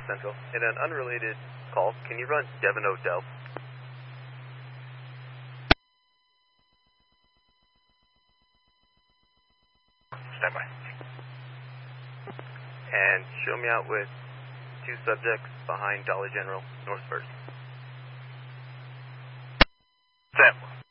Central. In an unrelated call, can you run Devon Odell? Stand by. And show me out with 2 subjects behind Dollar General, North First. Stand by.